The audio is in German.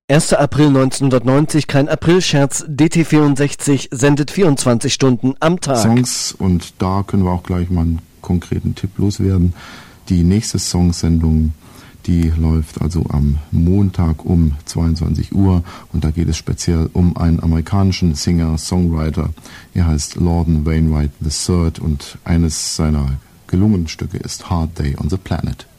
1. April 1990, kein Aprilscherz, DT64 sendet 24 Stunden am Tag. Songs, und da können wir auch gleich mal einen konkreten Tipp loswerden. Die nächste Songsendung, die läuft also am Montag um 22 Uhr und da geht es speziell um einen amerikanischen Singer-Songwriter. Er heißt Lorden Wainwright III und eines seiner gelungenen Stücke ist Hard Day on the Planet.